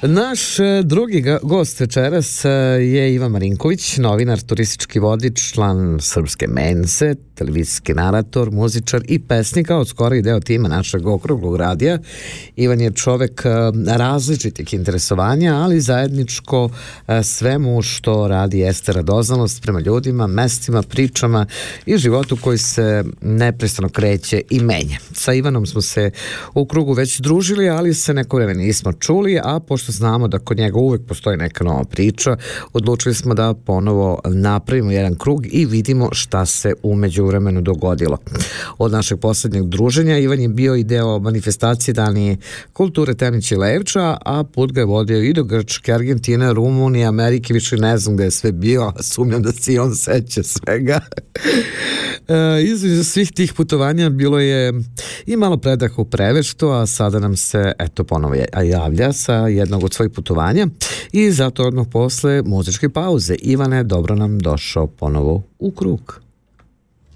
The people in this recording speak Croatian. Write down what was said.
Naš drugi gost večeras je Ivan Marinković, novinar, turistički vodič, član Srpske mense, televizijski narator, muzičar i pesnik, od skoro i deo tima našeg okruglog radija. Ivan je čovek različitih interesovanja, ali zajedničko svemu što radi jeste radoznalost prema ljudima, mestima, pričama i životu koji se neprestano kreće i menja. Sa Ivanom smo se u krugu već družili, ali se neko vreme nismo čuli, a pošto znamo da kod njega uvek postoji neka nova priča, odlučili smo da ponovo napravimo jedan krug i vidimo šta se u međuvremenu dogodilo. Od našeg poslednjeg druženja Ivan je bio i deo manifestacije Dani kulture Temić i Levča, a put ga je vodio i do Grčke, Argentine, Rumunije, Amerike, više ne znam gde je sve bio, sumnjam da se i on seća svega. Između svih tih putovanja bilo je i malo predaha u preveštu, a sada nam se ponovo javlja sa jednog od svojih putovanja i zato odmah posle muzičke pauze. Ivane, dobro nam došao ponovo u krug.